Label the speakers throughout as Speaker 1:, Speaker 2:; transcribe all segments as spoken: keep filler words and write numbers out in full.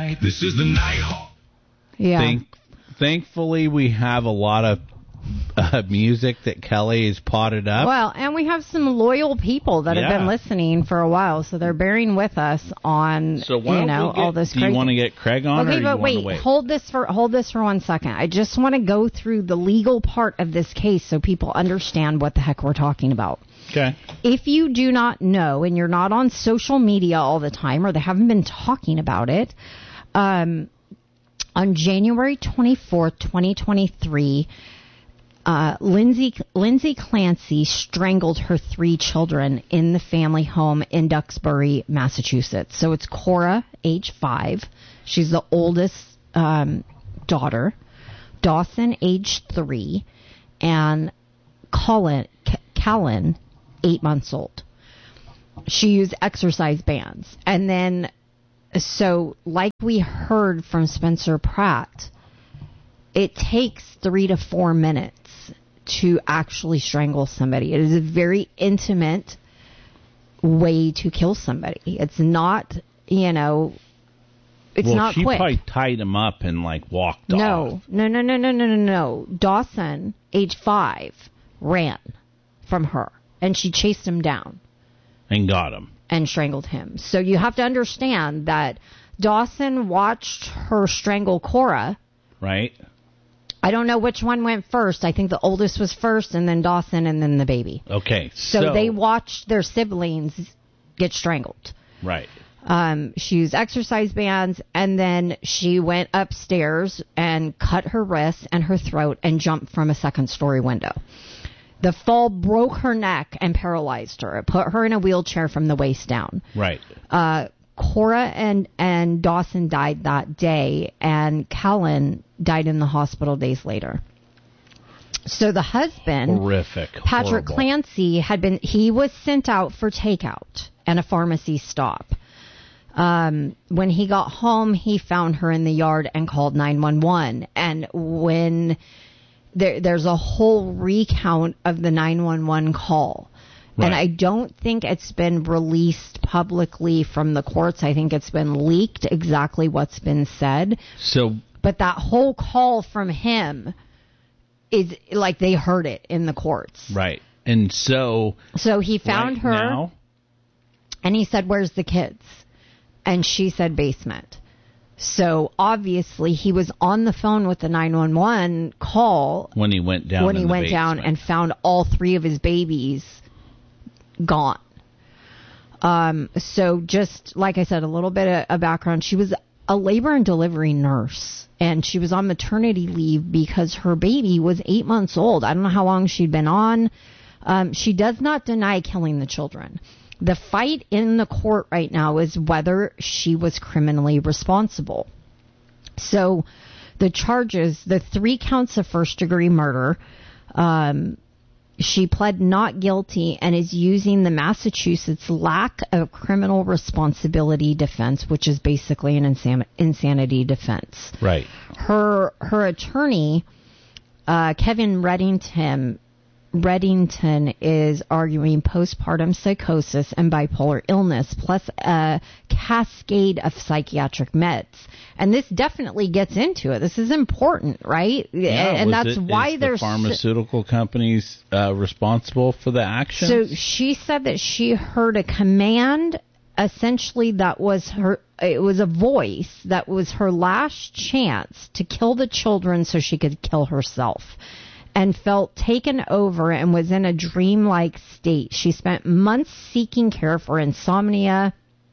Speaker 1: night. This is the Nighthawk.
Speaker 2: Yeah.
Speaker 3: Thank, thankfully, we have a lot of uh, music that Kelly has potted up.
Speaker 2: Well, and we have some loyal people that
Speaker 3: Yeah.
Speaker 2: have been listening for a while, so they're bearing with us on
Speaker 3: So why
Speaker 2: you
Speaker 3: don't
Speaker 2: know
Speaker 3: we get,
Speaker 2: all this.
Speaker 3: do
Speaker 2: crazy.
Speaker 3: you want to get Craig on,
Speaker 2: Okay,
Speaker 3: or
Speaker 2: but
Speaker 3: you
Speaker 2: wait,
Speaker 3: want to wait?
Speaker 2: hold this for hold this for one second. I just want to go through the legal part of this case so people understand what the heck we're talking about.
Speaker 3: Okay.
Speaker 2: If you do not know and you're not on social media all the time, or they haven't been talking about it, um, on January twenty-fourth, twenty twenty-three, uh, Lindsay Lindsay Clancy strangled her three children in the family home in Duxbury, Massachusetts. So it's Cora, age five. She's the oldest um, daughter. Dawson, age three, and Colin, C- Callan, eight months old. She used exercise bands. And then, so like we heard from Spencer Pratt, it takes three to four minutes to actually strangle somebody. It is a very intimate way to kill somebody. It's not, you know, it's
Speaker 3: well,
Speaker 2: not
Speaker 3: she
Speaker 2: quick.
Speaker 3: probably tied him up and, like, walked
Speaker 2: No,
Speaker 3: off.
Speaker 2: no, no, no, no, no, no, no. Dawson, age five, ran from her, and she chased him down
Speaker 3: And got him.
Speaker 2: and strangled him. So you have to understand that Dawson watched her strangle Cora.
Speaker 3: Right?
Speaker 2: I don't know which one went first. I think the oldest was first, and then Dawson, and then the baby.
Speaker 3: Okay.
Speaker 2: So,
Speaker 3: So,
Speaker 2: they watched their siblings get strangled.
Speaker 3: Right.
Speaker 2: Um, she used exercise bands, and then she went upstairs and cut her wrists and her throat and jumped from a second-story window. The fall broke her neck and paralyzed her. It put her in a wheelchair from the waist down.
Speaker 3: Right.
Speaker 2: Uh, Cora and, and Dawson died that day, and Callan died in the hospital days later. So the husband,
Speaker 3: Horrific.
Speaker 2: Patrick
Speaker 3: Horrible.
Speaker 2: Clancy, had been, he was sent out for takeout and a pharmacy stop. Um, when he got home, he found her in the yard and called nine one one. And when there, there's a whole recount of the nine one one call.
Speaker 3: Right.
Speaker 2: And I don't think it's been released publicly from the courts. I think it's been leaked exactly what's been said.
Speaker 3: So,
Speaker 2: But that whole call from him is like they heard it in the courts.
Speaker 3: right. And so,
Speaker 2: So he found
Speaker 3: right
Speaker 2: her
Speaker 3: now,
Speaker 2: and he said, "Where's the kids?" And she said, "Basement." So obviously he was on the phone with the nine one one call
Speaker 3: when he went down
Speaker 2: when
Speaker 3: in
Speaker 2: he
Speaker 3: the
Speaker 2: went down
Speaker 3: basement.
Speaker 2: and found all three of his babies gone. Um, so just like I said, a little bit of, of background. She was a labor and delivery nurse, and she was on maternity leave because her baby was eight months old. I don't know how long she'd been on. Um, she does not deny killing the children. The fight in the court right now is whether she was criminally responsible. So the charges, the three counts of first degree murder, um, she pled not guilty and is using the Massachusetts lack of criminal responsibility defense, which is basically an insan- insanity defense.
Speaker 3: Right.
Speaker 2: Her her attorney, uh, Kevin Reddington, Reddington is arguing postpartum psychosis and bipolar illness, plus a cascade of psychiatric meds. And this definitely gets into it. This is important, right?
Speaker 3: Yeah,
Speaker 2: and
Speaker 3: was
Speaker 2: that's
Speaker 3: it,
Speaker 2: why
Speaker 3: is
Speaker 2: there's
Speaker 3: the pharmaceutical companies uh, responsible for the action.
Speaker 2: So she said that she heard a command, essentially that was her. It was a voice that was her last chance to kill the children so she could kill herself, and felt taken over and was in a dreamlike state. She spent months seeking care for insomnia,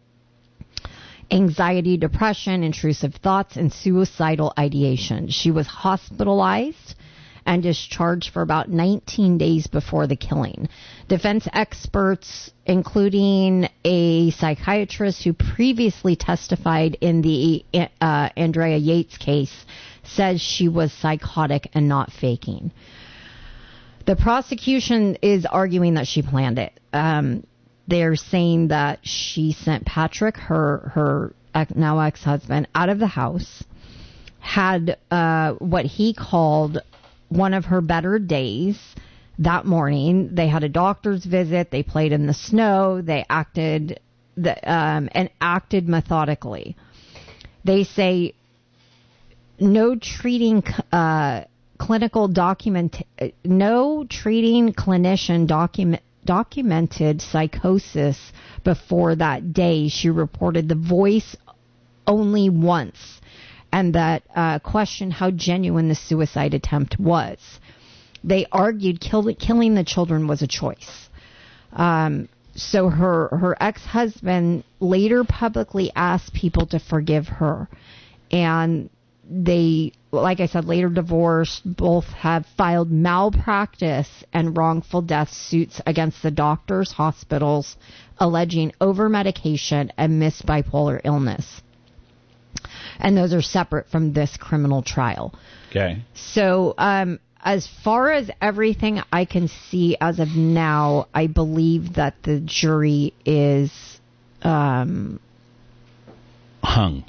Speaker 2: anxiety, depression, intrusive thoughts, and suicidal ideation. She was hospitalized and discharged for about nineteen days before the killing. Defense experts, including a psychiatrist who previously testified in the uh, Andrea Yates case, says she was psychotic and not faking. The prosecution is arguing that she planned it. Um, they're saying that she sent Patrick, her her now ex-husband, out of the house, had uh, what he called one of her better days that morning. They had a doctor's visit. They played in the snow. They acted the, um, and acted methodically. They say no treating uh, clinical document, no treating clinician document documented psychosis before that day. She reported the voice only once, and that uh, questioned how genuine the suicide attempt was. They argued kill, killing the children was a choice. Um, so her her ex-husband later publicly asked people to forgive her, and they, like I said, later divorced. Both have filed malpractice and wrongful death suits against the doctors, hospitals, alleging over-medication and missed bipolar illness. And those are separate from this criminal trial.
Speaker 3: Okay.
Speaker 2: So, um, as far as everything I can see as of now, I believe that the jury is um,
Speaker 3: hung.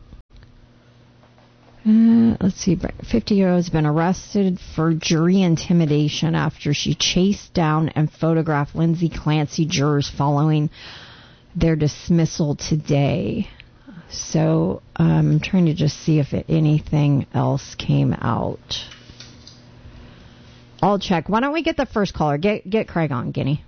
Speaker 2: Uh, let's see. fifty-year-old has been arrested for jury intimidation after she chased down and photographed Lindsay Clancy jurors following their dismissal today. So um, I'm trying to just see if it, anything else came out. I'll check. Why don't we get the first caller? Get get Craig on, Guinea.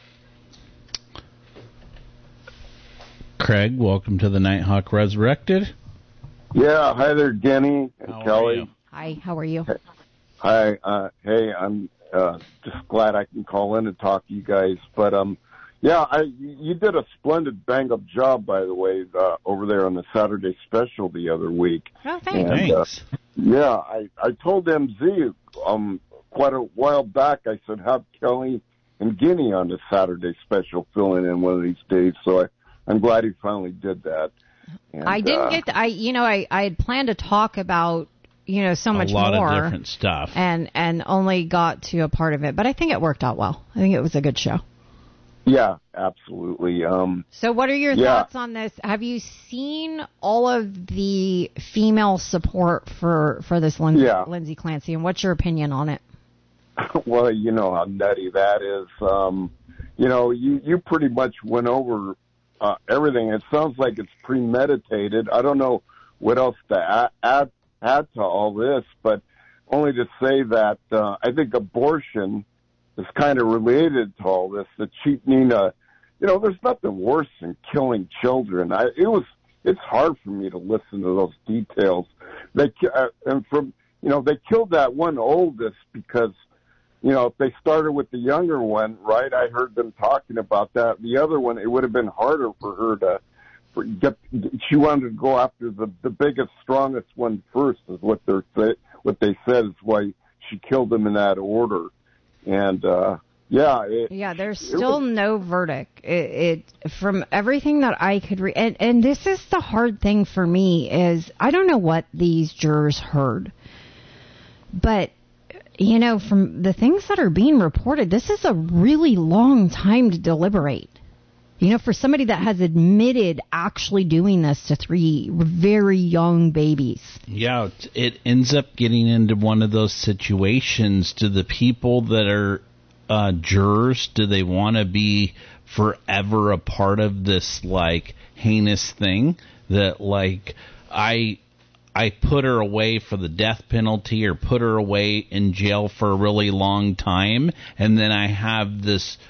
Speaker 3: Craig, welcome to the Nighthawk Resurrected.
Speaker 1: Yeah, hi there, Guinea and
Speaker 3: How
Speaker 1: Kelly.
Speaker 2: Hi, how are you?
Speaker 1: Hi, uh, hey, I'm uh, just glad I can call in and talk to you guys. But um, yeah, I you did a splendid bang-up job, by the way, uh, over there on the Saturday special the other week.
Speaker 2: Oh, thanks.
Speaker 1: And,
Speaker 3: Thanks.
Speaker 1: Uh, yeah, I I told M Z um quite a while back. I said have Kelly and Guinea on the Saturday special filling in one of these days. So I I'm glad he finally did that. And,
Speaker 2: I didn't
Speaker 1: uh,
Speaker 2: get. To, I you know I, I had planned to talk about you know so much
Speaker 3: a lot
Speaker 2: more
Speaker 3: of different stuff,
Speaker 2: and and only got to a part of it, but I think it worked out well. I think it was a good show.
Speaker 1: Yeah, absolutely. Um,
Speaker 2: so, what are your
Speaker 1: yeah.
Speaker 2: thoughts on this? Have you seen all of the female support for for this Lindsay,
Speaker 1: yeah.
Speaker 2: Lindsay Clancy, and what's your opinion on it?
Speaker 1: Well, you know how nutty that is. Um, you know, you you pretty much went over. Uh, everything. It sounds like it's premeditated. I don't know what else to add, add, add to all this, but only to say that uh, I think abortion is kind of related to all this. The cheapening, uh, you know, there's nothing worse than killing children. I, it was, it's hard for me to listen to those details. They uh, and from, you know, they killed that one oldest because. You know, if they started with the younger one, right? I heard them talking about that. The other one, it would have been harder for her to for get. She wanted to go after the the biggest, strongest one first, is what they're what they said is why she killed them in that order. And uh, yeah, it,
Speaker 2: yeah, there's
Speaker 1: it
Speaker 2: still
Speaker 1: was,
Speaker 2: no verdict. It, it from everything that I could read, and, and this is the hard thing for me is I don't know what these jurors heard, but. You know, from the things that are being reported, this is a really long time to deliberate. You know, for somebody that has admitted actually doing this to three very young babies.
Speaker 3: Yeah, it ends up getting into one of those situations. Do the people that are uh, jurors, do they want to be forever a part of this, like, heinous thing that, like, I... I put her away for the death penalty or put her away in jail for a really long time, and then I have this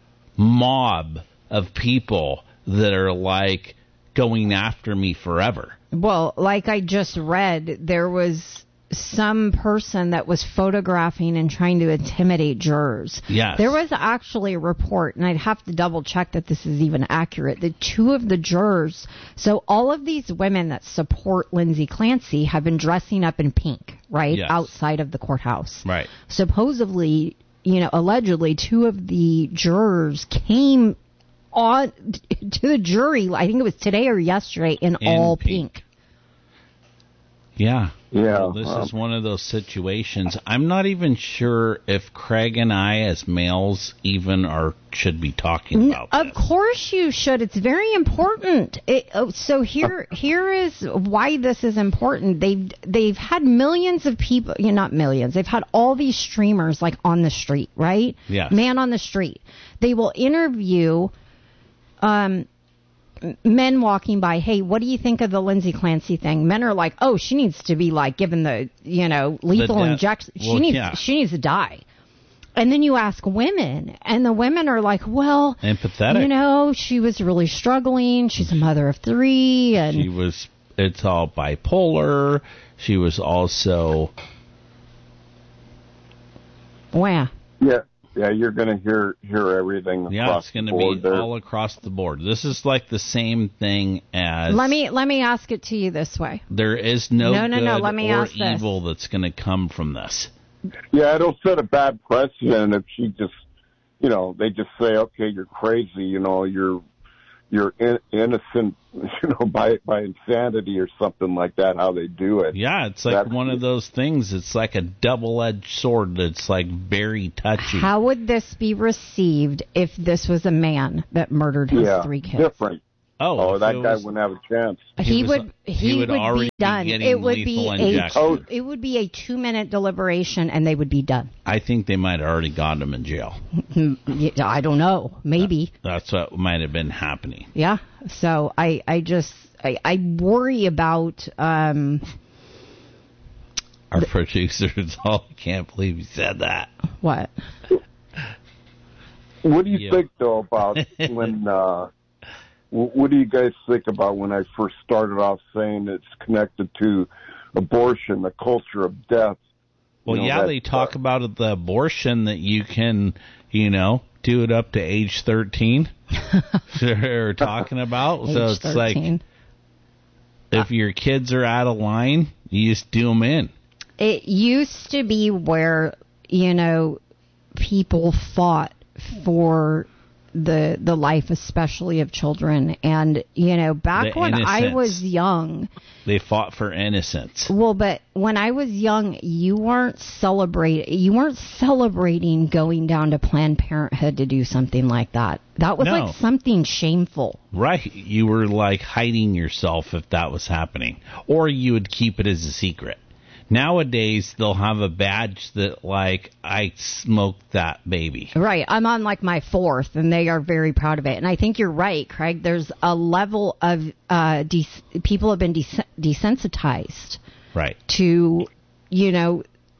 Speaker 3: mob of people that are like going after me forever.
Speaker 2: Well, like I just read, there was some person that was photographing and trying to intimidate jurors.
Speaker 3: Yes.
Speaker 2: There was actually a report, and I'd have to double check that this is even accurate, that two of the jurors, so all of these women that support Lindsay Clancy have been dressing up in pink, right,
Speaker 3: yes.
Speaker 2: outside of the courthouse.
Speaker 3: Right.
Speaker 2: Supposedly, you know, allegedly, two of the jurors came on to the jury, I think it was today or yesterday, in, in all pink. pink.
Speaker 3: Yeah.
Speaker 1: Yeah.
Speaker 3: Well, this
Speaker 1: um,
Speaker 3: is one of those situations. I'm not even sure if Craig and I, as males, even are should be talking about
Speaker 2: Of
Speaker 3: this.
Speaker 2: course you should. It's very important. It, oh, so here, here is why this is important. They've they've had millions of people. You know, not millions. They've had all these streamers like on the street, right?
Speaker 3: Yes.
Speaker 2: Man on the street. They will interview. Um. men walking by, hey, what do you think of the Lindsay Clancy thing? Men are like, oh, she needs to be like given the, you know, lethal
Speaker 3: death-
Speaker 2: injection. She
Speaker 3: well,
Speaker 2: needs,
Speaker 3: yeah.
Speaker 2: she needs to die. And then you ask women, and the women are like, well,
Speaker 3: Empathetic.
Speaker 2: you know, she was really struggling. She's a mother of three, and
Speaker 3: She was, it's all bipolar. She was also,
Speaker 2: wow.
Speaker 1: Yeah, yeah, you're going to hear hear everything
Speaker 3: yeah,
Speaker 1: across
Speaker 3: it's going
Speaker 1: the
Speaker 3: to
Speaker 1: board
Speaker 3: be
Speaker 1: there.
Speaker 3: all across the board. This is like the same thing as.
Speaker 2: Let me let me ask it to you this way.
Speaker 3: There is no,
Speaker 2: No, no,
Speaker 3: good
Speaker 2: no, let me
Speaker 3: or
Speaker 2: ask this.
Speaker 3: evil that's going to come from this.
Speaker 1: Yeah, it'll set a bad precedent if she just, you know, they just say, okay, you're crazy, you know, you're you're in, innocent, you know, by by insanity or something like that. How they do it.
Speaker 3: Yeah, it's like
Speaker 1: That's-
Speaker 3: one of those things. It's like a double-edged sword that's like very touchy.
Speaker 2: How would this be received if this was a man that murdered his
Speaker 1: Yeah,
Speaker 2: three kids?
Speaker 1: different.
Speaker 3: oh,
Speaker 1: Oh,
Speaker 3: if
Speaker 1: that
Speaker 3: it
Speaker 1: guy
Speaker 3: was-
Speaker 1: wouldn't have a chance.
Speaker 2: He,
Speaker 3: He was-
Speaker 2: would he,
Speaker 3: he would
Speaker 2: would
Speaker 3: already
Speaker 2: be done.
Speaker 3: be getting
Speaker 2: it would be
Speaker 3: lethal
Speaker 2: a
Speaker 3: injection.
Speaker 2: two, it would be a two minute deliberation, and they would be done.
Speaker 3: I think they might have already got him in jail.
Speaker 2: Yeah, I don't know. Maybe.
Speaker 3: That's what might have been happening.
Speaker 2: Yeah. So I I just I, I worry about um
Speaker 3: Our producers all can't believe he said that.
Speaker 2: what.
Speaker 1: What do you
Speaker 3: Yeah.
Speaker 1: think though about when? Uh, wh- what do you guys think about when I first started off saying it's connected to abortion, the culture of death?
Speaker 3: Well,
Speaker 1: You know,
Speaker 3: yeah,
Speaker 1: that,
Speaker 3: they talk
Speaker 1: uh,
Speaker 3: about the abortion that you can, you know, do it up to age thirteen. They're talking about. So
Speaker 2: Age
Speaker 3: it's like
Speaker 2: thirteen.
Speaker 3: if your kids are out of line, you just do them in.
Speaker 2: It used to be where, you know, people fought for the the life, especially of children. And, you know, back
Speaker 3: The
Speaker 2: when I
Speaker 3: innocence.
Speaker 2: was young,
Speaker 3: They fought for innocence.
Speaker 2: well, but when I was young, you weren't celebrate you weren't celebrating going down to Planned Parenthood to do something like that. That was
Speaker 3: No.
Speaker 2: like something shameful.
Speaker 3: Right. You were like hiding yourself if that was happening. Or you would keep it as a secret. Nowadays, they'll have a badge that, like, I smoked that baby.
Speaker 2: Right. I'm on like my fourth, and they are very proud of it. And I think you're right, Craig. There's a level of uh, des- people have been des- desensitized
Speaker 3: Right.
Speaker 2: to, you know,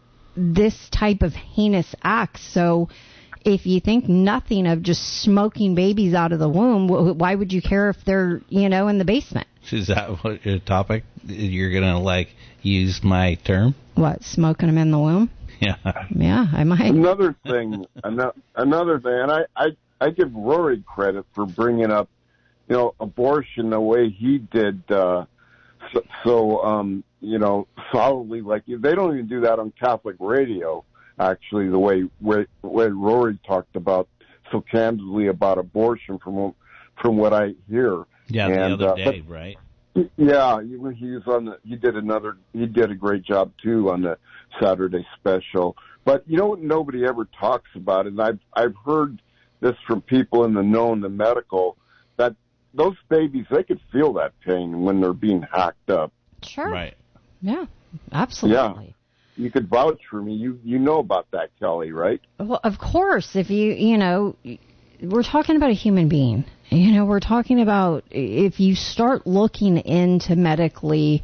Speaker 2: this type of heinous act. So if you think nothing of just smoking babies out of the womb, wh- why would you care if they're, you know, in the basement?
Speaker 3: Is that what your topic? You're going to, like, use my term?
Speaker 2: What, smoking them in the womb?
Speaker 3: Yeah.
Speaker 2: Yeah, I might.
Speaker 1: Another thing, ano- another thing, and I, I, I give Rory credit for bringing up, you know, abortion the way he did, uh, so, so um, you know, solidly. Like they don't even do that on Catholic radio. Actually, the way way, way Rory talked about so candidly about abortion, from from what I hear.
Speaker 3: Yeah, the
Speaker 1: And,
Speaker 3: other
Speaker 1: uh,
Speaker 3: day,
Speaker 1: but-
Speaker 3: right?
Speaker 1: Yeah, he, he was on the. He did another. He did a great job too on the Saturday special. But you know what? Nobody ever talks about it. And I've I've heard this from people in the know, in the medical, that those babies, they could feel that pain when they're being hacked up.
Speaker 2: Sure.
Speaker 3: Right.
Speaker 2: Yeah, absolutely.
Speaker 1: You could vouch for me. You you know about that, Kelly, right?
Speaker 2: Well, of course, if you, you know, we're talking about a human being. You know, we're talking about if you start looking into medically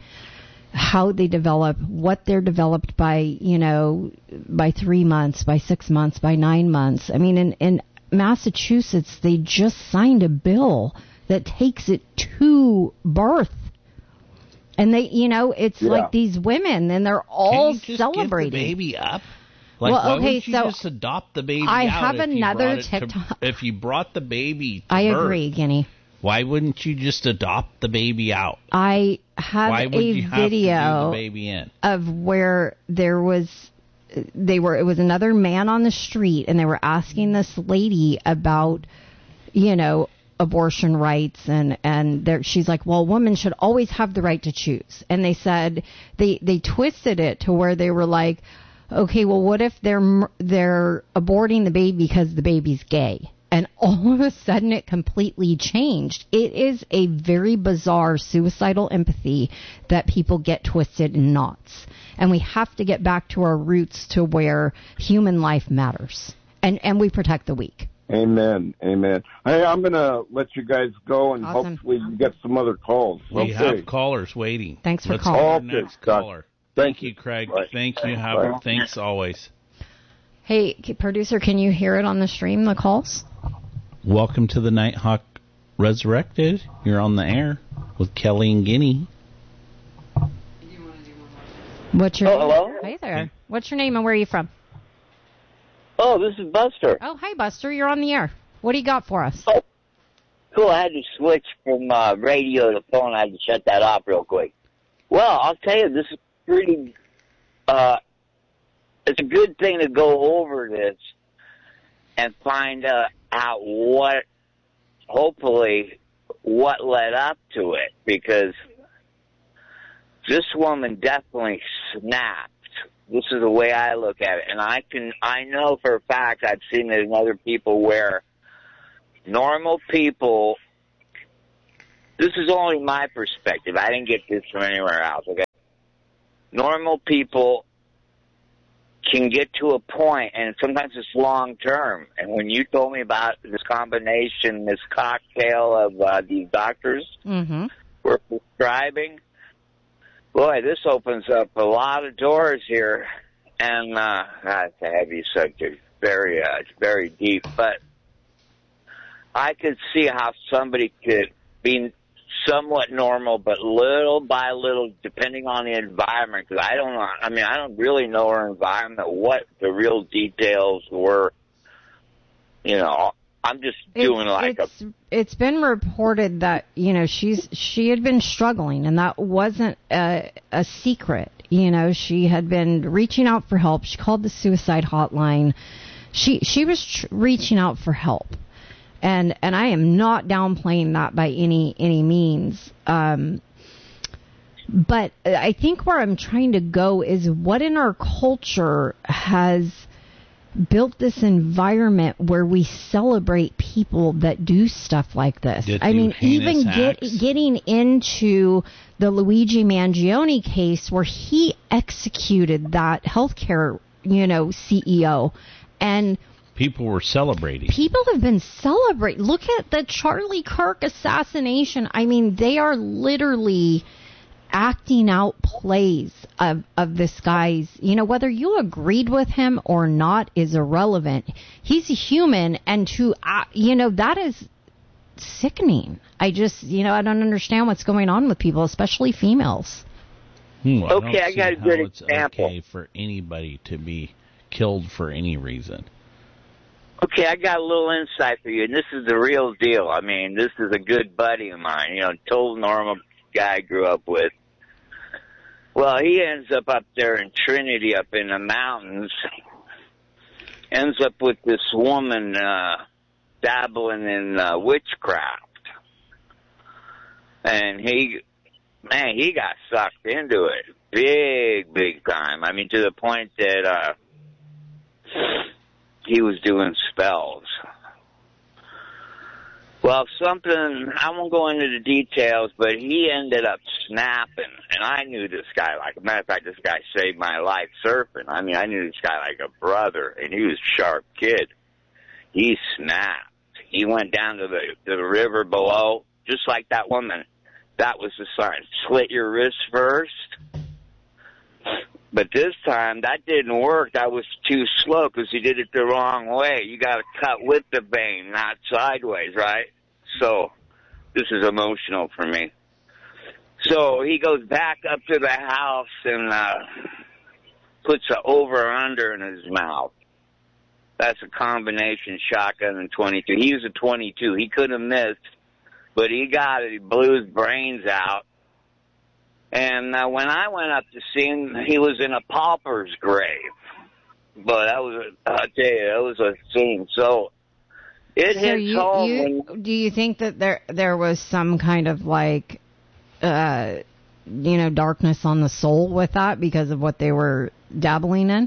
Speaker 2: how they develop, what they're developed by, you know, by three months, by six months, by nine months. I mean, in, in Massachusetts, they just signed a bill that takes it to birth. And they, you know, it's
Speaker 1: Yeah.
Speaker 2: like these women, and they're all
Speaker 3: Can't you just
Speaker 2: celebrating.
Speaker 3: give the baby up? Like,
Speaker 2: Well,
Speaker 3: why
Speaker 2: okay,
Speaker 3: wouldn't you
Speaker 2: so
Speaker 3: just adopt the baby
Speaker 2: I
Speaker 3: out
Speaker 2: have
Speaker 3: if you
Speaker 2: another
Speaker 3: brought it to-
Speaker 2: TikTok.
Speaker 3: if you brought the baby to
Speaker 2: I
Speaker 3: birth,
Speaker 2: agree, Guinea.
Speaker 3: why wouldn't you just adopt the baby out?
Speaker 2: I have
Speaker 3: Why would
Speaker 2: a
Speaker 3: you have to do
Speaker 2: video
Speaker 3: the baby in?
Speaker 2: of where there was they were it was another man on the street, and they were asking this lady about, you know, abortion rights, and and there, she's like, well, women should always have the right to choose. And they said they they twisted it to where they were like, okay, well, what if they're mur- they're aborting the baby because the baby's gay? And all of a sudden it completely changed. It is a very bizarre suicidal empathy that people get twisted in knots. And we have to get back to our roots to where human life matters. And and we protect the weak.
Speaker 1: Amen. Amen. Hey, I'm going to let you guys go, and
Speaker 2: Awesome.
Speaker 1: hopefully you get some other calls.
Speaker 3: We
Speaker 1: Okay.
Speaker 3: have callers waiting.
Speaker 2: Thanks for
Speaker 3: Let's
Speaker 2: calling.
Speaker 3: go to
Speaker 1: Okay,
Speaker 3: our next
Speaker 1: Scott.
Speaker 3: caller.
Speaker 1: Thank
Speaker 3: Thank you, Craig.
Speaker 1: Bye.
Speaker 3: Thank you. Have
Speaker 1: Bye.
Speaker 3: thanks always.
Speaker 2: Hey, c- producer, can you hear it on the stream, the calls?
Speaker 3: Welcome to the Nighthawk Resurrected. You're on the air with Kelly and Guinea.
Speaker 2: What's your
Speaker 4: Oh,
Speaker 2: name?
Speaker 4: hello?
Speaker 2: Hi there. What's your name and where are you from?
Speaker 4: Oh, this is Buster.
Speaker 2: Oh, hi, Buster. You're on the air. What do you got for us?
Speaker 4: Oh, cool. I had to switch from uh, radio to phone. I had to shut that off real quick. Well, I'll tell you, this is pretty, uh, it's a good thing to go over this and find uh, out what, hopefully, what led up to it, because this woman definitely snapped. This is the way I look at it. And I can, I know for a fact I've seen it in other people where normal people, this is only my perspective. I didn't get this from anywhere else, okay? Normal people can get to a point, and sometimes it's long term. And when you told me about this combination, this cocktail of uh, these doctors
Speaker 2: Mm-hmm.
Speaker 4: were prescribing, boy, this opens up a lot of doors here, and uh, that's a heavy subject, very, uh, very deep. But I could see how somebody could be somewhat normal, but little by little, depending on the environment. Because I don't know, I mean, I don't really know her environment, what the real details were. You know, I'm just doing
Speaker 2: it's,
Speaker 4: like
Speaker 2: it's,
Speaker 4: a.
Speaker 2: It's been reported that, you know, she's she had been struggling, and that wasn't a, a secret. You know, she had been reaching out for help. She called the suicide hotline. She she was tr- reaching out for help, and and I am not downplaying that by any any means. Um, but I think where I'm trying to go is what in our culture has built this environment where we celebrate people that do stuff like this.
Speaker 3: That
Speaker 2: I
Speaker 3: do
Speaker 2: mean, even
Speaker 3: heinous
Speaker 2: get,
Speaker 3: acts.
Speaker 2: getting into the Luigi Mangione case where he executed that healthcare, you know, C E O, and
Speaker 3: People were celebrating.
Speaker 2: people have been celebrating. Look at the Charlie Kirk assassination. I mean, they are literally acting out plays of, of this guy's, you know, whether you agreed with him or not is irrelevant. He's a human, and to, uh, you know, that is sickening. I just, you know, I don't understand what's going on with people, especially females.
Speaker 3: Hmm, I
Speaker 4: Okay,
Speaker 3: don't
Speaker 4: I
Speaker 3: see
Speaker 4: got a
Speaker 3: how
Speaker 4: good
Speaker 3: it's
Speaker 4: example.
Speaker 3: okay for anybody to be killed for any reason.
Speaker 4: Okay, I got a little insight for you, and this is the real deal. I mean, this is a good buddy of mine, you know, total normal guy I grew up with. Well, he ends up up there in Trinity, up in the mountains, ends up with this woman uh, dabbling in uh, witchcraft. And he, man, he got sucked into it big, big time. I mean, to the point that uh, he was doing spells. Well, something, I won't go into the details, but he ended up snapping. And I knew this guy, like, a matter of fact, this guy saved my life surfing. I mean, I knew this guy like a brother, and he was a sharp kid. He snapped. He went down to the, to the river below, just like that woman. That was the sign. Slit your wrist first. But this time, that didn't work. That was too slow because he did it the wrong way. You got to cut with the vein, not sideways, right? So this is emotional for me. So he goes back up to the house and uh, puts an over-under in his mouth. That's a combination shotgun and twenty-two. He was a twenty-two. He could have missed, but he got it. He blew his brains out. And uh, when I went up to see him, he was in a pauper's grave. But that was, a, I'll tell you, that was a scene. So it
Speaker 2: So
Speaker 4: hits
Speaker 2: you,
Speaker 4: home.
Speaker 2: you,
Speaker 4: when,
Speaker 2: do you think that there there was some kind of like, uh, you know, darkness on the soul with that because of what they were dabbling in?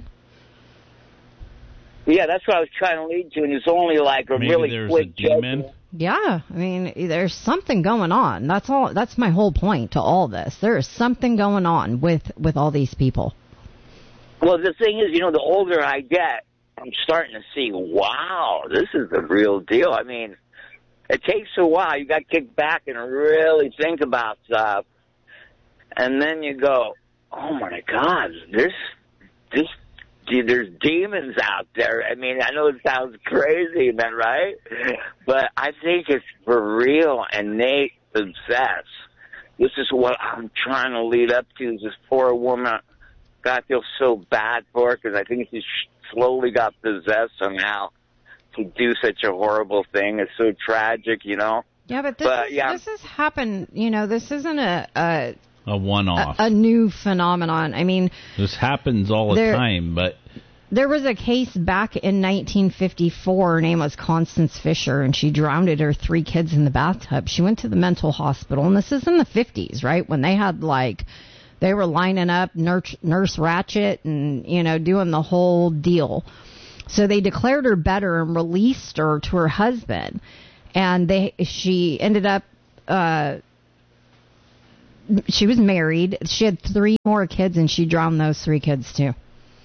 Speaker 4: yeah, that's what I was trying to lead to. And it's only like a
Speaker 3: Maybe
Speaker 4: really
Speaker 3: there's a
Speaker 4: quick
Speaker 3: demon.
Speaker 4: judgment.
Speaker 2: Yeah, I mean, there's something going on. That's all. That's my whole point to all this. There is something going on with with all these people.
Speaker 4: Well, the thing is, you know, the older I get, I'm starting to see, wow, this is the real deal. I mean, it takes a while. You got to kick back and really think about stuff. And then you go, oh, my God, this, this, there's demons out there. I mean, I know it sounds crazy, man, right? But I think it's for real, and they possess. This is what I'm trying to lead up to, is this poor woman. God, I feel so bad for her because I think she slowly got possessed somehow to do such a horrible thing. It's so tragic, you know?
Speaker 2: Yeah, but this,
Speaker 4: but,
Speaker 2: is,
Speaker 4: yeah.
Speaker 2: this has happened, you know, this isn't a... a
Speaker 3: A one-off.
Speaker 2: A, a new phenomenon. I mean...
Speaker 3: This happens all the
Speaker 2: there,
Speaker 3: time, but...
Speaker 2: There was a case back in nineteen fifty-four. Her name was Constance Fisher, and she drowned her three kids in the bathtub. She went to the mental hospital, and this is in the fifties, right? When they had, like... They were lining up Nurse, Nurse Ratched and, you know, doing the whole deal. So they declared her better and released her to her husband. And they she ended up... Uh, She was married. She had three more kids, and she drowned those three kids, too.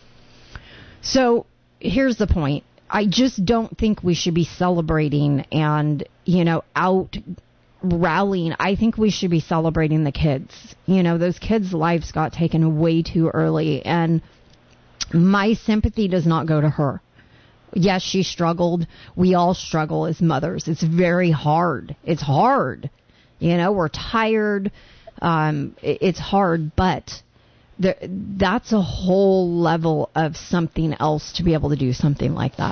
Speaker 2: So here's the point. I just don't think we should be celebrating and, you know, out rallying. I think we should be celebrating the kids. You know, those kids' lives got taken way too early, and my sympathy does not go to her. Yes, she struggled. We all struggle as mothers. It's very hard. It's hard. You know, we're tired. Um, it's hard, but there, that's a whole level of something else to be able to do something like that.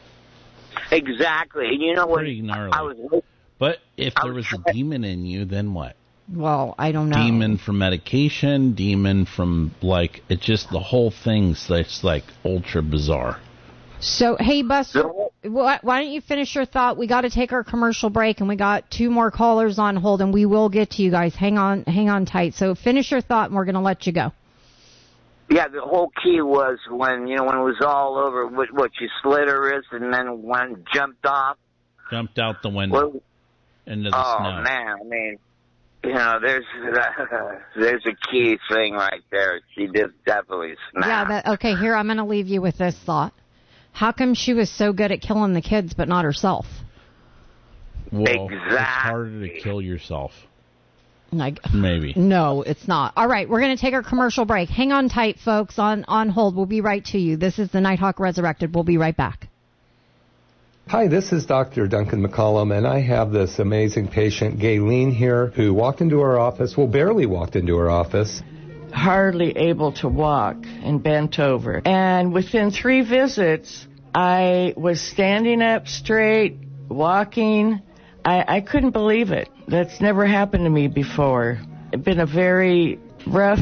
Speaker 4: Exactly. And you know what?
Speaker 3: Pretty gnarly.
Speaker 4: I was,
Speaker 3: but if
Speaker 4: I
Speaker 3: there was a demon in you, then what?
Speaker 2: Well, I don't know.
Speaker 3: Demon from medication, demon from, like, it's just the whole thing's that's, like, ultra bizarre.
Speaker 2: So, hey, Buster, why don't you finish your thought? We got to take our commercial break, and we got two more callers on hold, and we will get to you guys. Hang on, hang on tight. So, finish your thought, and we're going to let you go.
Speaker 4: Yeah, the whole key was when, you know, when it was all over, what, what you slit her wrist and then one jumped off.
Speaker 3: Jumped out the window
Speaker 4: well,
Speaker 3: into the
Speaker 4: oh,
Speaker 3: snow.
Speaker 4: Oh, man, I mean, you know, there's uh, there's a key thing right there. She did definitely snap.
Speaker 2: Yeah, that, okay, here, I'm going to leave you with this thought. How come she was so good at killing the kids but not herself?
Speaker 3: Well,
Speaker 4: exactly.
Speaker 3: It's harder to kill yourself.
Speaker 2: Like,
Speaker 3: Maybe.
Speaker 2: No, it's not. All right, we're going to take our commercial break. Hang on tight, folks, on, on hold. We'll be right to you. This is the Nighthawk Resurrected. We'll be right back.
Speaker 5: Hi, this is Doctor Duncan McCollum, and I have this amazing patient, Gayleen, here, who walked into our office, well, barely walked into our office.
Speaker 6: Hardly able to walk and bent over. And within three visits, I was standing up straight, walking. I, I couldn't believe it. That's never happened to me before. It's been a very rough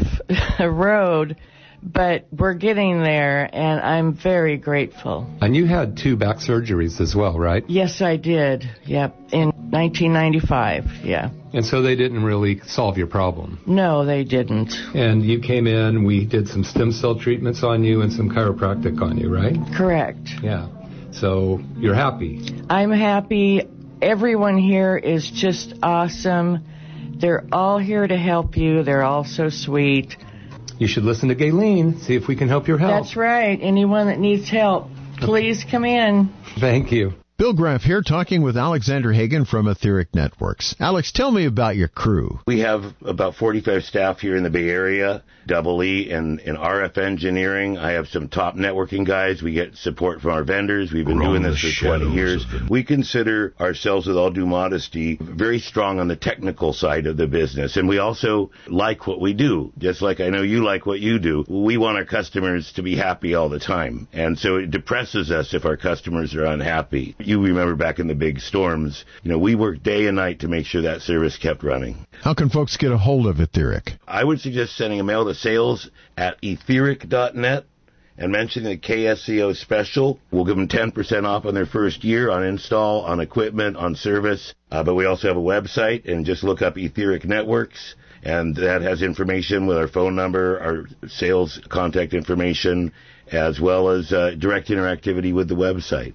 Speaker 6: road, but we're getting there, and I'm very grateful.
Speaker 5: And you had two back surgeries as well, right?
Speaker 6: Yes, I did. Yep, in nineteen ninety-five, yeah.
Speaker 5: And so they didn't really solve your problem?
Speaker 6: No, they didn't.
Speaker 5: And you came in, we did some stem cell treatments on you and some chiropractic on you, right?
Speaker 6: Correct.
Speaker 5: Yeah. So you're happy?
Speaker 6: I'm happy. Everyone here is just awesome. They're all here to help you. They're all so sweet.
Speaker 5: You should listen to Gayleen, see if we can help your health.
Speaker 6: That's right. Anyone that needs help, please come in.
Speaker 5: Thank you.
Speaker 7: Bill Graff here, talking with Alexander Hagen from Etheric Networks. Alex, tell me about your crew.
Speaker 8: We have about forty-five staff here in the Bay Area, double E in, in R F engineering. I have some top networking guys. We get support from our vendors. We've been doing this for twenty years. We consider ourselves, with all due modesty, very strong on the technical side of the business. And we also like what we do. Just like I know you like what you do. We want our customers to be happy all the time. And so it depresses us if our customers are unhappy. You remember back in the big storms, you know, we worked day and night to make sure that service kept running.
Speaker 7: How can folks get a hold of Etheric?
Speaker 8: I would suggest sending a mail to sales at etheric dot net and mentioning the K S C O special. We'll give them ten percent off on their first year on install, on equipment, on service. Uh, but we also have a website, and just look up Etheric Networks, and that has information with our phone number, our sales contact information, as well as uh, direct interactivity with the website.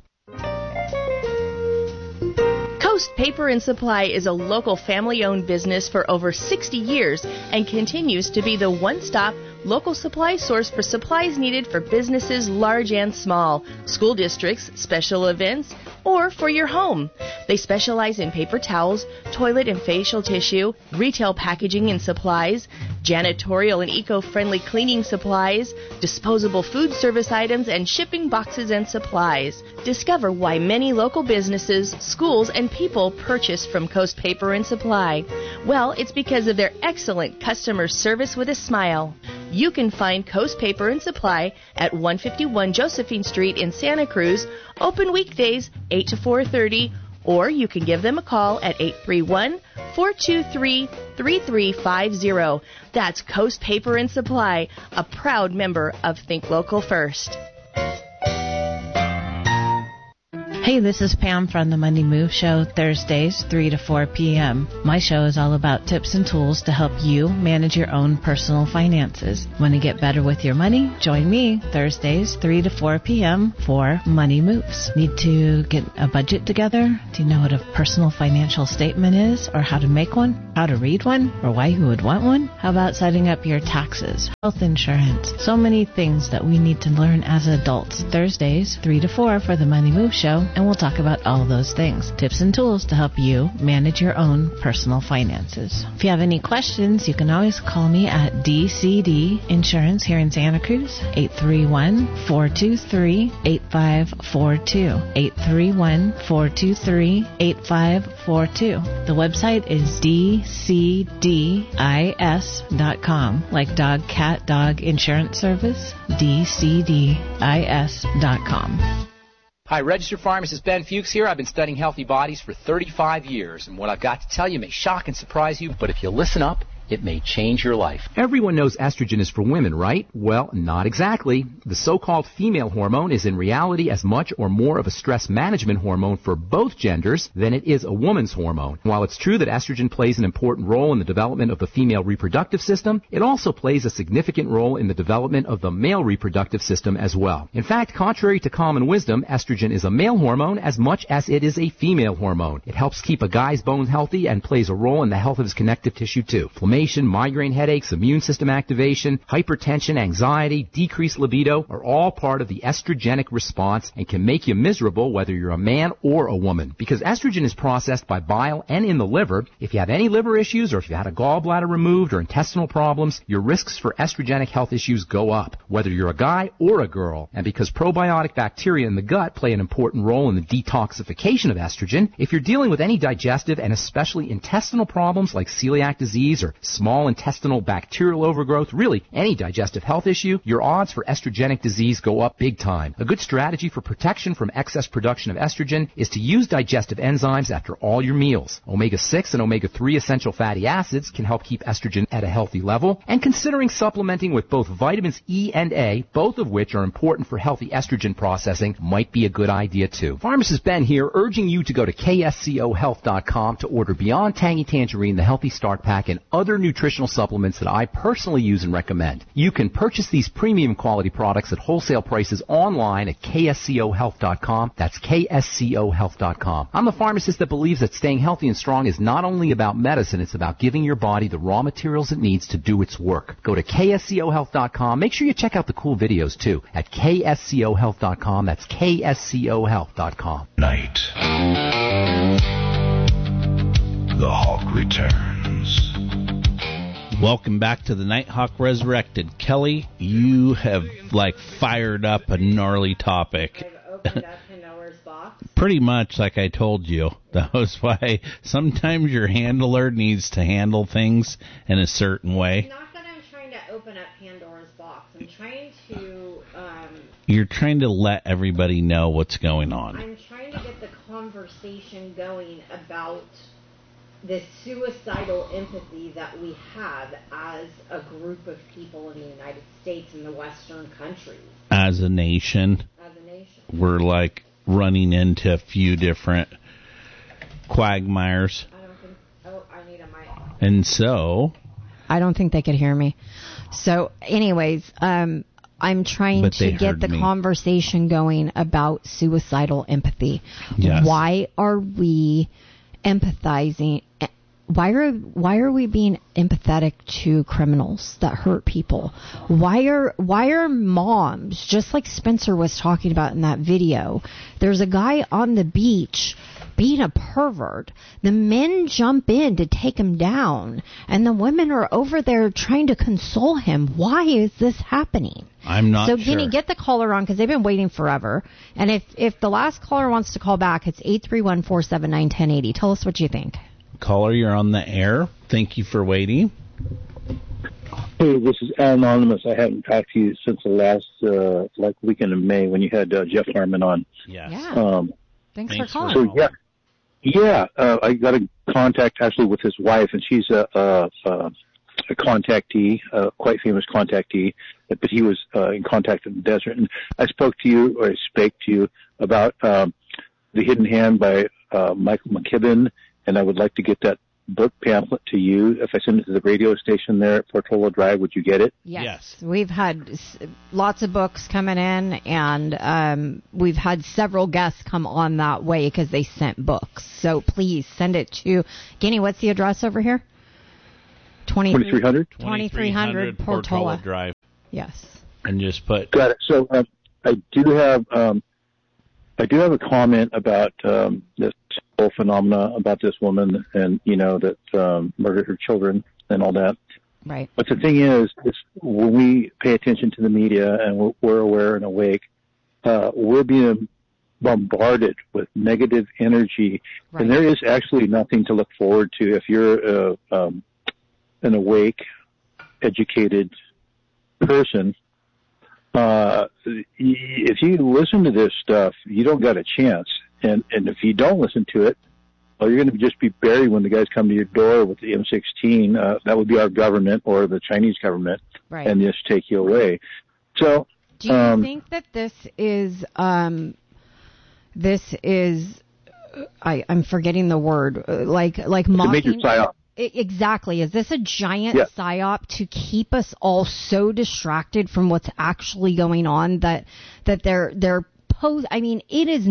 Speaker 9: Coast Paper and Supply is a local family-owned business for over sixty years and continues to be the one-stop local supply source for supplies needed for businesses large and small, school districts, special events, or for your home. They specialize in paper towels, toilet and facial tissue, retail packaging and supplies, janitorial and eco-friendly cleaning supplies, disposable food service items, and shipping boxes and supplies. Discover why many local businesses, schools, and people purchase from Coast Paper and Supply. Well, it's because of their excellent customer service with a smile. You can find Coast Paper and Supply at one fifty-one Josephine Street in Santa Cruz, open weekdays eight to four thirty, or you can give them a call at eight three one, four two three, three three five zero. That's Coast Paper and Supply, a proud member of Think Local First.
Speaker 10: Hey, this is Pam from the Money Move Show, Thursdays, three to four p.m. My show is all about tips and tools to help you manage your own personal finances. Want to get better with your money? Join me Thursdays, three to four p.m. for Money Moves. Need to get a budget together? Do you know what a personal financial statement is, or how to make one, how to read one, or why you would want one? How about setting up your taxes, health insurance? So many things that we need to learn as adults. Thursdays, three to four for the Money Move Show. And we'll talk about all those things. Tips and tools to help you manage your own personal finances. If you have any questions, you can always call me at D C D Insurance here in Santa Cruz, eight three one, four two three, eight five four two, eight three one, four two three, eight five four two. The website is D C D I S dot com, like dog, cat, dog insurance service, D C D I S dot com.
Speaker 11: Hi, registered pharmacist Ben Fuchs here. I've been studying healthy bodies for thirty-five years, and what I've got to tell you may shock and surprise you, but if you listen up, it may change your life.
Speaker 12: Everyone knows estrogen is for women, right? Well, not exactly. The so-called female hormone is in reality as much or more of a stress management hormone for both genders than it is a woman's hormone. While it's true that estrogen plays an important role in the development of the female reproductive system, it also plays a significant role in the development of the male reproductive system as well. In fact, contrary to common wisdom, estrogen is a male hormone as much as it is a female hormone. It helps keep a guy's bones healthy and plays a role in the health of his connective tissue too. Migraine headaches, immune system activation, hypertension, anxiety, decreased libido are all part of the estrogenic response and can make you miserable whether you're a man or a woman. Because estrogen is processed by bile and in the liver, if you have any liver issues or if you had a gallbladder removed or intestinal problems, your risks for estrogenic health issues go up, whether you're a guy or a girl. And because probiotic bacteria in the gut play an important role in the detoxification of estrogen, if you're dealing with any digestive and especially intestinal problems like celiac disease or small intestinal bacterial overgrowth, really any digestive health issue, your odds for estrogenic disease go up big time. A good strategy for protection from excess production of estrogen is to use digestive enzymes after all your meals. omega six and omega three essential fatty acids can help keep estrogen at a healthy level, and considering supplementing with both vitamins E and A, both of which are important for healthy estrogen processing, might be a good idea too. Pharmacist Ben here, urging you to go to K S C O health dot com to order Beyond Tangy Tangerine, the Healthy Start Pack, and other nutritional supplements that I personally use and recommend. You can purchase these premium quality products at wholesale prices online at K S C O health dot com. That's K S C O health dot com. I'm the pharmacist that believes that staying healthy and strong is not only about medicine, it's about giving your body the raw materials it needs to do its work. Go to K S C O health dot com. Make sure you check out the cool videos too at K S C O health dot com. That's K S C O health dot com.
Speaker 13: Night. The Hawk returns.
Speaker 3: Welcome back to the Nighthawk Resurrected. Kelly, you have, like, fired up a gnarly topic.
Speaker 2: I've opened up Pandora's box.
Speaker 3: Pretty much like I told you. That was why sometimes your handler needs to handle things in a certain way.
Speaker 2: Not that I'm trying to open up Pandora's box. I'm trying to... Um,
Speaker 3: You're trying to let everybody know what's going on.
Speaker 2: I'm trying to get the conversation going about this suicidal empathy that we have as a group of people in the United States and the Western countries.
Speaker 3: As a nation.
Speaker 2: As a nation.
Speaker 3: We're like running into a few different quagmires.
Speaker 2: I don't think... Oh, I need a mic.
Speaker 3: And so...
Speaker 2: I don't think they could hear me. So, anyways, um, I'm trying
Speaker 3: But
Speaker 2: to get the
Speaker 3: me.
Speaker 2: conversation going about suicidal empathy.
Speaker 3: Yes.
Speaker 2: Why are we empathizing why are why are we being empathetic to criminals that hurt people? Why are why are moms, just like Spencer was talking about in that video, there's a guy on the beach being a pervert. The men jump in to take him down, and the women are over there trying to console him. Why is this happening?
Speaker 3: I'm not
Speaker 2: so,
Speaker 3: sure.
Speaker 2: So, Guinea, get the caller on because they've been waiting forever. And if, if the last caller wants to call back, it's eight three one, four seven nine, one zero eight zero. Tell us what you think.
Speaker 3: Caller, you're on the air. Thank you for waiting.
Speaker 14: Hey, this is Anonymous. I haven't talked to you since the last uh, like weekend in May when you had uh, Jeff Harmon on.
Speaker 3: Yes.
Speaker 2: Yeah.
Speaker 14: Um,
Speaker 2: Thanks,
Speaker 3: Thanks
Speaker 2: for calling.
Speaker 14: So, yeah. Yeah, uh, I got a contact actually with his wife, and she's a, a, a contactee, a quite famous contactee, but he was uh, in contact in the desert. And I spoke to you, or I spake to you about um, The Hidden Hand by uh, Michael McKibben, and I would like to get that book pamphlet to you. If I send it to the radio station there at Portola Drive, would you get it?
Speaker 2: Yes.
Speaker 3: Yes.
Speaker 2: We've had s- lots of books coming in, and um, we've had several guests come on that way because they sent books. So please send it to, Guinea, what's the address over here?
Speaker 14: twenty-three hundred?
Speaker 2: twenty-three hundred Portola.
Speaker 3: Drive.
Speaker 2: Yes.
Speaker 3: And just put...
Speaker 14: Got it. So um, I do have... Um, I do have a comment about um, this whole phenomena about this woman and, you know, that um, murdered her children and all that.
Speaker 2: Right.
Speaker 14: But the thing is, is when we pay attention to the media and we're, we're aware and awake, uh, we're being bombarded with negative energy.
Speaker 2: Right.
Speaker 14: And there is actually nothing to look forward to if you're uh, um, an awake, educated person. Uh, if you listen to this stuff, you don't got a chance. And, and if you don't listen to it, well, you're going to just be buried when the guys come to your door with the M sixteen. Uh, that would be our government or the Chinese government,
Speaker 2: right.
Speaker 14: and just take you away. So,
Speaker 2: do you
Speaker 14: um,
Speaker 2: think that this is, um, this is, I, I'm forgetting the word, like, like mocking.
Speaker 14: major psyop.
Speaker 2: Exactly. Is this a giant
Speaker 14: yeah.
Speaker 2: psyop to keep us all so distracted from what's actually going on that that they're they're pose? I mean, it is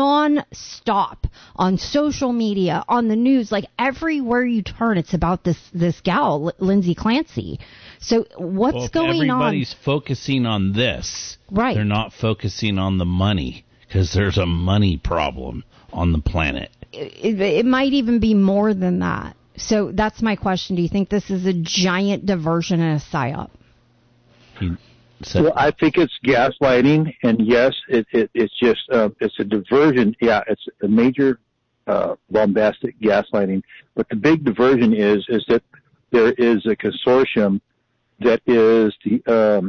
Speaker 2: non-stop on social media, on the news, like everywhere you turn, it's about this this gal, L- Lindsay Clancy. So what's
Speaker 3: well, if
Speaker 2: going
Speaker 3: everybody's
Speaker 2: on?
Speaker 3: Everybody's focusing on this.
Speaker 2: Right.
Speaker 3: They're not focusing on the money because there's a money problem on the planet.
Speaker 2: It, it, it might even be more than that. So that's my question. Do you think this is a giant diversion and a psyop?
Speaker 14: Well, I think it's gaslighting, and yes, it, it, it's just uh, it's a diversion. Yeah, it's a major uh, bombastic gaslighting. But the big diversion is is that there is a consortium that is the um,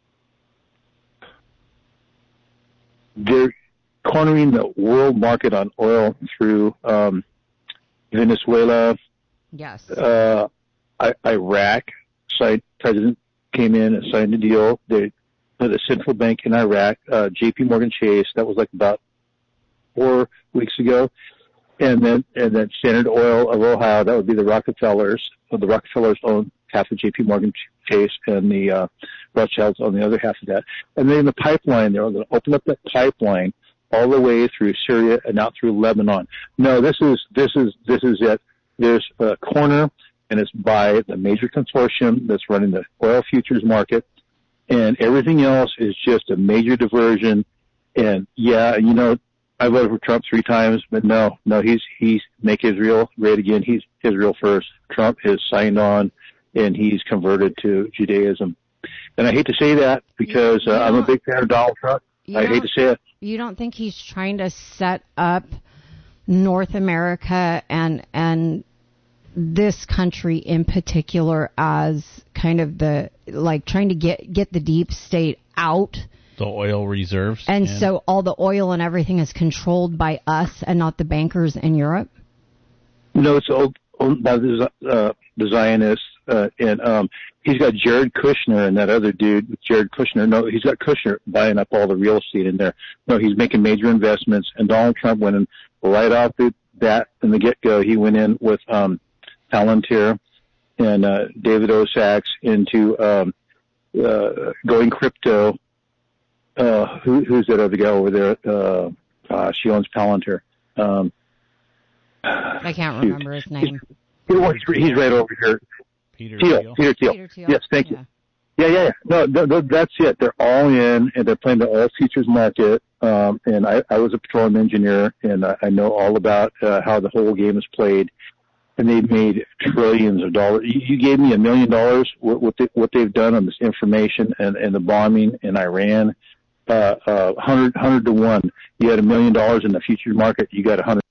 Speaker 14: they're cornering the world market on oil through um, Venezuela.
Speaker 2: Yes.
Speaker 14: Uh, I, Iraq, side president came in and signed a deal. They, the central bank in Iraq, uh, J P Morgan Chase, that was like about four weeks ago. And then, and then Standard Oil of Ohio, that would be the Rockefellers. So the Rockefellers own half of J P Morgan Chase, and the, uh, Rothschilds own the other half of that. And then the pipeline, they're going to open up that pipeline all the way through Syria and out through Lebanon. No, this is, this is, this is it. There's a corner, and it's by the major consortium that's running the oil futures market, and everything else is just a major diversion. And yeah, you know, I voted for Trump three times, but no, no, he's he's make Israel great again. He's Israel first. Trump has signed on, and he's converted to Judaism. And I hate to say that because uh, I'm a big fan of Donald Trump. I hate to say it.
Speaker 2: You don't think he's trying to set up North America and and this country in particular as kind of the, like, trying to get, get the deep state out?
Speaker 3: The oil reserves.
Speaker 2: And yeah. So all the oil and everything is controlled by us and not the bankers in Europe?
Speaker 14: No, it's owned, owned by the, uh, the Zionists. Uh, and um, he's got Jared Kushner and that other dude, Jared Kushner. No, he's got Kushner buying up all the real estate in there. No, he's making major investments. And Donald Trump went in right off the bat from the get-go. He went in with um, Palantir and uh, David Osaks into um, uh, going crypto. Uh, who, who's that other guy over there? Uh, uh, she owns Palantir. Um,
Speaker 2: I can't remember his name.
Speaker 14: Well, he's, he's right over here.
Speaker 3: Peter
Speaker 14: Thiel.
Speaker 3: Thiel.
Speaker 14: Peter Thiel.
Speaker 2: Peter Thiel.
Speaker 14: Yes, thank
Speaker 2: Yeah.
Speaker 14: you. Yeah, yeah, yeah. No, th- th- that's it. They're all in, and they're playing the All Teachers Market. Um, and I, I was a petroleum engineer, and I, I know all about uh, how the whole game is played. And they've made trillions of dollars. You, you gave me a million dollars. What, what, they, what they've done on this information and, and the bombing in Iran, uh, uh, hundred, hundred to one. You had a million dollars in the futures market. You got a hundred.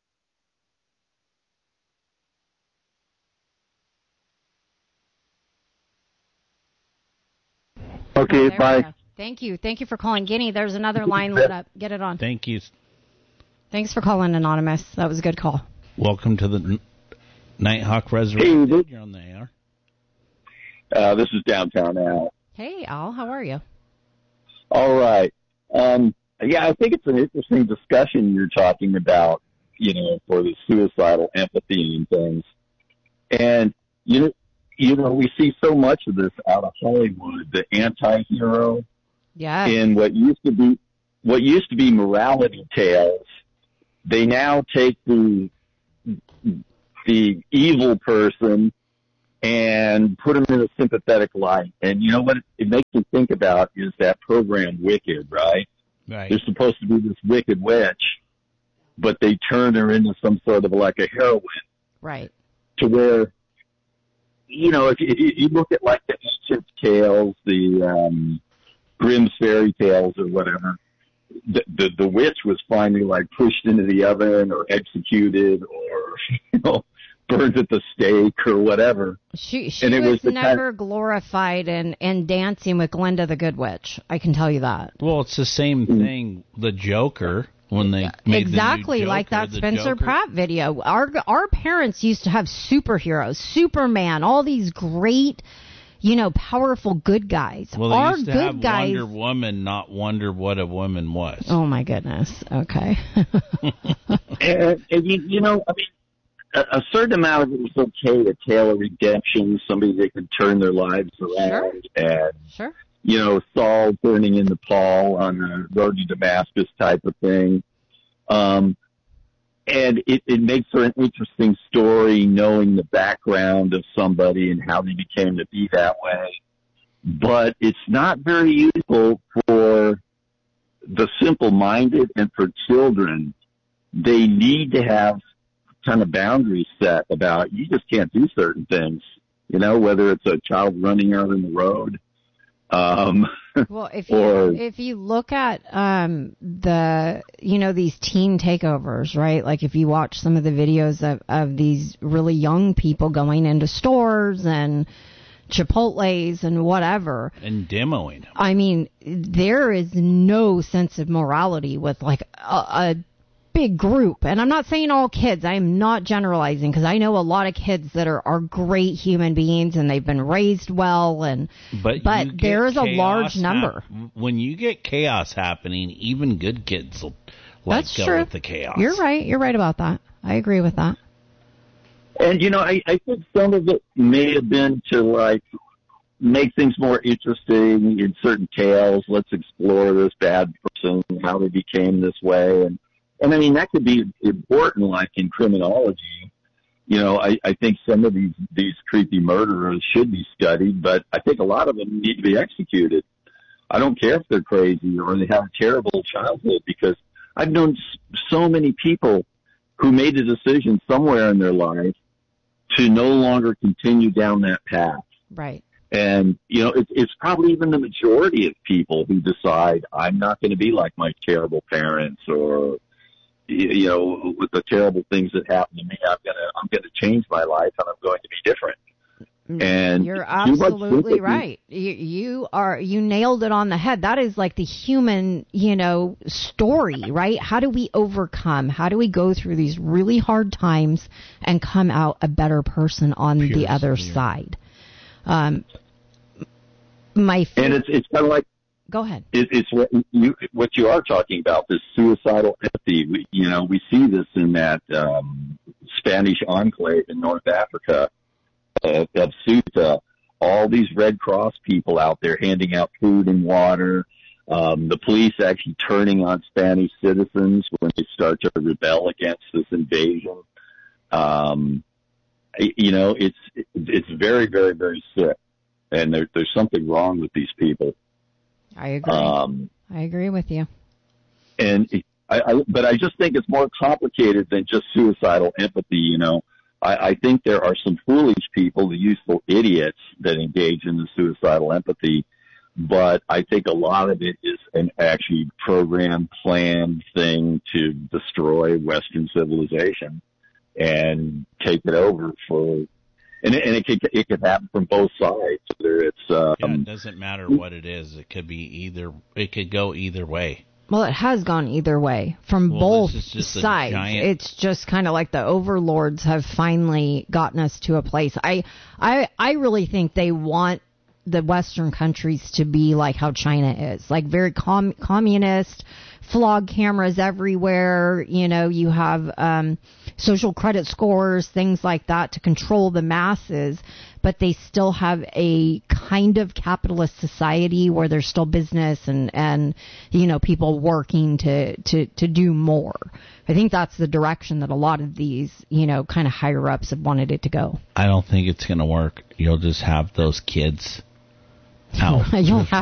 Speaker 14: Okay,
Speaker 2: There
Speaker 14: bye.
Speaker 2: we go. Thank you. Thank you for calling. Guinea, there's another line lit up. Get it on.
Speaker 3: Thank you.
Speaker 2: Thanks for calling, Anonymous. That was a good call.
Speaker 3: Welcome to the Nighthawk Resurrected.
Speaker 15: Hey,
Speaker 3: You're on the air.
Speaker 15: Uh, this is Downtown Al.
Speaker 2: Hey, Al. How are you?
Speaker 15: All right. Um, yeah, I think it's an interesting discussion you're talking about, you know, for the suicidal empathy and things. And, you know, you know, we see so much of this out of Hollywood, the anti-hero.
Speaker 2: Yeah.
Speaker 15: In what used to be, what used to be morality tales, they now take the, the evil person and put them in a sympathetic light. And you know what it makes me think about is that program Wicked, right?
Speaker 3: Right.
Speaker 15: There's supposed to be this wicked witch, but they turn her into some sort of like a heroine.
Speaker 2: Right.
Speaker 15: To where, you know, if you, you look at like the ancient tales, the um, Grimm's fairy tales or whatever, the, the the witch was finally like pushed into the oven or executed or, you know, burned at the stake or whatever.
Speaker 2: She she
Speaker 15: and it
Speaker 2: was,
Speaker 15: was the
Speaker 2: never
Speaker 15: kind
Speaker 2: glorified in, in Dancing with Glinda the Good Witch. I can tell you that.
Speaker 3: Well, it's the same thing. The Joker, when they made
Speaker 2: Exactly
Speaker 3: the new Joker,
Speaker 2: like that
Speaker 3: the
Speaker 2: Spencer
Speaker 3: Joker,
Speaker 2: Pratt video. Our our parents used to have superheroes, Superman, all these great, you know, powerful good guys.
Speaker 3: Well, they
Speaker 2: Our
Speaker 3: used to
Speaker 2: good
Speaker 3: have
Speaker 2: guys.
Speaker 3: Wonder Woman, not wonder what a woman was.
Speaker 2: Oh my goodness. Okay.
Speaker 15: and, and you, you know, I mean, a, a certain amount of it was okay, a tale of redemption, somebody that could turn their lives around.
Speaker 2: Sure.
Speaker 15: And,
Speaker 2: Sure.
Speaker 15: you know, Saul turning into Paul on the road to Damascus type of thing. Um, and it, it makes for an interesting story knowing the background of somebody and how they became to be that way. But it's not very useful for the simple-minded and for children. They need to have kind of boundaries set about you just can't do certain things, you know, whether it's a child running out in the road. Um,
Speaker 2: well, if you
Speaker 15: or,
Speaker 2: if you look at um, the you know these teen takeovers, right? Like if you watch some of the videos of, of these really young people going into stores and Chipotle's and whatever,
Speaker 3: and demoing them.
Speaker 2: I mean, there is no sense of morality with like a, a big group. And I'm not saying all kids. I am not generalizing because I know a lot of kids that are, are great human beings and they've been raised well. And
Speaker 3: But,
Speaker 2: but
Speaker 3: you get
Speaker 2: there is a
Speaker 3: chaos
Speaker 2: large number.
Speaker 3: hap- when you get chaos happening, even good kids will like
Speaker 2: That's
Speaker 3: go
Speaker 2: true.
Speaker 3: with the chaos.
Speaker 2: You're right. You're right about that. I agree with that.
Speaker 15: and, you know, I, I think some of it may have been to, like, make things more interesting in certain tales. Let's explore this bad person, how they became this way. And, and I mean, that could be important, like in criminology. You know, I, I think some of these, these creepy murderers should be studied, but I think a lot of them need to be executed. I don't care if they're crazy or they have a terrible childhood, because I've known so many people who made a decision somewhere in their life to no longer continue down that path.
Speaker 2: Right.
Speaker 15: And, you know, it's, it's probably even the majority of people who decide I'm not going to be like my terrible parents, or, you know, with the terrible things that happen to me, I'm going to, I'm going to change my life and I'm going to be different. And
Speaker 2: you're
Speaker 15: too much
Speaker 2: absolutely
Speaker 15: sympathy-
Speaker 2: right. You, you are, you nailed it on the head. That is like the human, you know, story, right? How do we overcome? How do we go through these really hard times and come out a better person on
Speaker 15: Pure
Speaker 2: the other
Speaker 15: spirit.
Speaker 2: side? Um, my fa-
Speaker 15: And it's, it's kind of like,
Speaker 2: go ahead.
Speaker 15: It, it's what you what you are talking about, this suicidal empathy. We, you know, we see this in that um, Spanish enclave in North Africa uh, of Ceuta. All these Red Cross people out there handing out food and water. Um, the police actually turning on Spanish citizens when they start to rebel against this invasion. Um, you know, it's it's very, very, very sick, and there, there's something wrong with these people.
Speaker 2: I agree.
Speaker 15: Um,
Speaker 2: I agree with you.
Speaker 15: And I, I, but I just think it's more complicated than just suicidal empathy. You know, I, I think there are some foolish people, the useful idiots, that engage in the suicidal empathy. But I think a lot of it is an actually programmed, planned thing to destroy Western civilization and take it over for, and it, and it could it could happen from both sides. Whether it's um,
Speaker 3: yeah, it doesn't matter what it is. It could be either. It could go either way.
Speaker 2: Well, it has gone either way from
Speaker 3: well,
Speaker 2: both
Speaker 3: this is just
Speaker 2: sides.
Speaker 3: A giant...
Speaker 2: It's just kind of like the overlords have finally gotten us to a place. I, I, I really think they want the Western countries to be like how China is, like very com- communist, flog cameras everywhere. You know, you have um, social credit scores, things like that to control the masses. But they still have a kind of capitalist society where there's still business and, and you know, people working to, to, to do more. I think that's the direction that a lot of these, you know, kind of higher ups have wanted it to go.
Speaker 3: I don't think it's going to work. You'll just have those kids out.
Speaker 2: You'll have